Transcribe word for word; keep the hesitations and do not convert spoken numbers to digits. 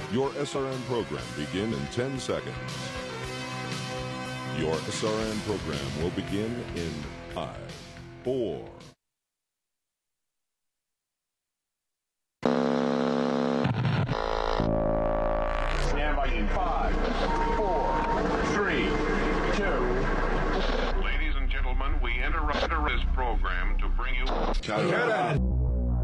Your S R N program begin in ten seconds. Your S R N program will begin in five, four,